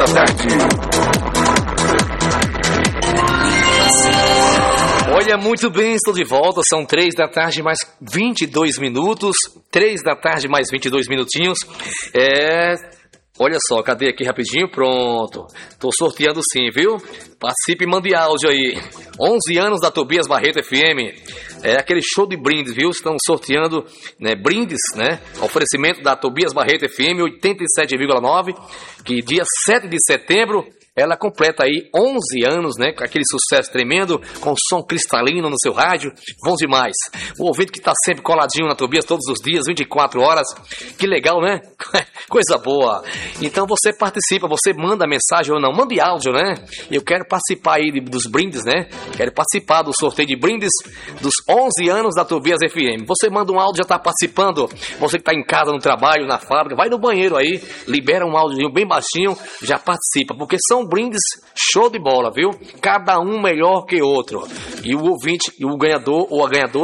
tarde. Olha, muito bem, estou de volta, são 3 da tarde mais 22 minutos, 3 da tarde mais 22 minutinhos, olha só, cadê aqui rapidinho? Pronto, tô sorteando sim, viu? Participe e mande áudio aí. 11 anos da Tobias Barreto FM. É aquele show de brindes, viu? Estamos sorteando, né, brindes, né? Oferecimento da Tobias Barreto FM 87,9, que dia 7 de setembro ela completa aí 11 anos, né? Com aquele sucesso tremendo, com som cristalino no seu rádio. Bom demais. O ouvinte que está sempre coladinho na Tobias todos os dias, 24 horas. Que legal, né? Coisa boa. Então você participa, você manda mensagem ou não, mande áudio, né? Eu quero participar aí dos brindes, né? Quero participar do sorteio de brindes dos 11 anos da Tobias FM. Você manda um áudio, já está participando. Você que está em casa, no trabalho, na fábrica, vai no banheiro aí, libera um áudio bem baixinho, já participa, porque são brindes show de bola, viu? Cada um melhor que outro. E o ouvinte, e o ganhador ou a ganhadora